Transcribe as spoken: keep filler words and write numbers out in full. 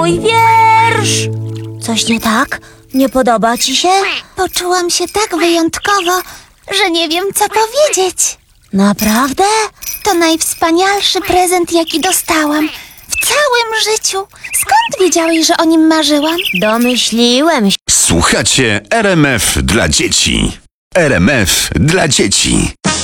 mój wiersz! Coś nie tak? Nie podoba ci się? Poczułam się tak wyjątkowo, że nie wiem, co powiedzieć. Naprawdę? To najwspanialszy prezent, jaki dostałam w całym życiu. Skąd wiedziałeś, że o nim marzyłam? Domyśliłem się. Słuchacie R M F dla dzieci. R M F dla dzieci.